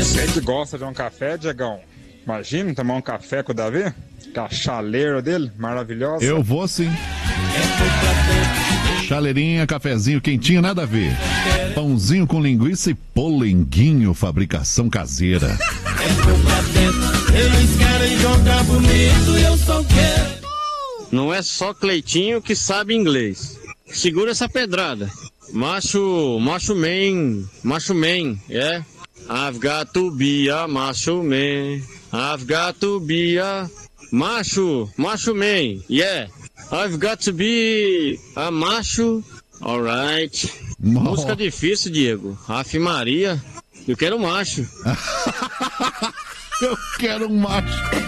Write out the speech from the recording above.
Você que gosta de um café, Diegão? Imagina tomar um café com o Davi? Com a chaleira dele, maravilhosa. Eu vou sim. Chaleirinha, cafezinho quentinho, nada a ver. Pãozinho com linguiça e polenguinho, fabricação caseira. Eles querem jogar bonito e eu só quero. Não é só Cleitinho que sabe inglês. Segura essa pedrada. Macho man, yeah. I've got to be a macho man. I've got to be a macho man, yeah. I've got to be a macho, alright. Música difícil, Diego. Ave Maria, eu quero macho. Eu quero um macho.